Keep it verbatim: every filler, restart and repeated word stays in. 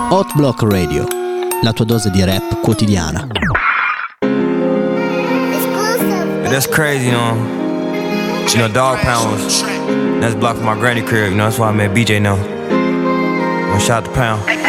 Hot Block Radio, la tua dose di rap quotidiana. That's crazy, you know. You know, Dog Pound was, that's blocked from my granny crib, you know, that's why I met B J now. One shot to Pound.